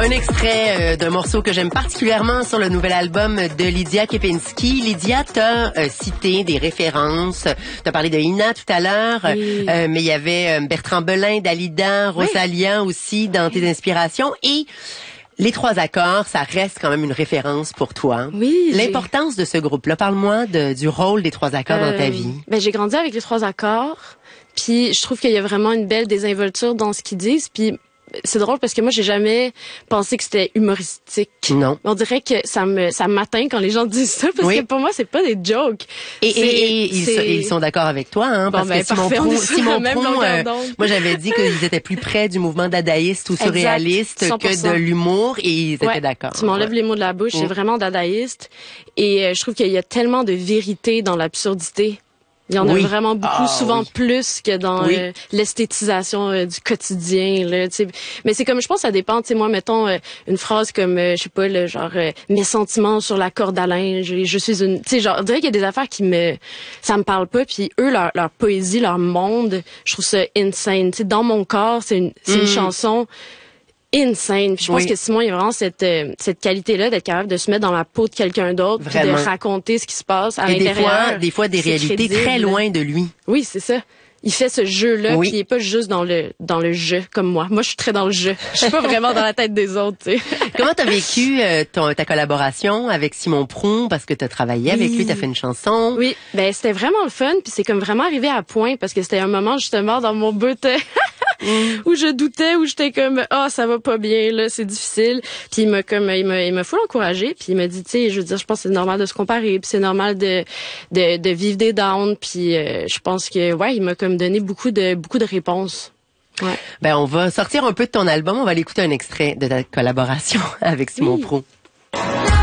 Un extrait d'un morceau que j'aime particulièrement sur le nouvel album de Lydia Kepinski. Lydia, t'as cité des références. T'as parlé de Ina tout à l'heure, oui. Mais il y avait Bertrand Belin, Dalida, Rosalia aussi dans tes inspirations. Et les trois accords, ça reste quand même une référence pour toi. Oui. L'importance de ce groupe-là, parle-moi du rôle des trois accords dans ta vie. J'ai grandi avec les trois accords, puis je trouve qu'il y a vraiment une belle désinvolture dans ce qu'ils disent, puis c'est drôle parce que moi j'ai jamais pensé que c'était humoristique. Non. On dirait que ça m'atteint quand les gens disent ça parce que pour moi c'est pas des jokes. Et ils sont d'accord avec toi, hein, parce que Simon Prou, moi j'avais dit qu'ils étaient plus près du mouvement dadaïste ou surréaliste que de l'humour et ils étaient d'accord. Tu m'enlèves les mots de la bouche, c'est vraiment dadaïste et je trouve qu'il y a tellement de vérité dans l'absurdité. Il y en a vraiment beaucoup, souvent plus que dans l'esthétisation du quotidien. Là, mais c'est comme, je pense, ça dépend. Moi, mettons une phrase comme, je sais pas, le genre mes sentiments sur la corde à linge. Je suis une, genre, on dirait qu'il y a des affaires ça me parle pas. Puis eux, leur poésie, leur monde, je trouve ça insane. Dans mon corps, c'est une chanson insane. Puis je pense que Simon, il y a vraiment cette qualité-là d'être capable de se mettre dans la peau de quelqu'un d'autre, puis de raconter ce qui se passe à l'intérieur. Des fois des réalités très loin de lui. Oui, c'est ça. Il fait ce jeu-là, puis il est pas juste dans le jeu comme moi. Moi, je suis très dans le jeu. Je suis pas vraiment dans la tête des autres, tu sais. Comment t'as vécu ta collaboration avec Simon Prou, parce que t'as travaillé avec lui, t'as fait une chanson. Oui, c'était vraiment le fun, puis c'est comme vraiment arrivé à point parce que c'était un moment justement dans mon but où je doutais, où j'étais comme ça va pas bien là, c'est difficile. Puis il m'a full encouragé, puis il m'a dit, tu sais, je veux dire, je pense que c'est normal de se comparer, puis c'est normal de vivre des downs, puis je pense que il m'a comme donné beaucoup de réponses. Ouais. On va sortir un peu de ton album, on va aller écouter un extrait de ta collaboration avec Simon Prou.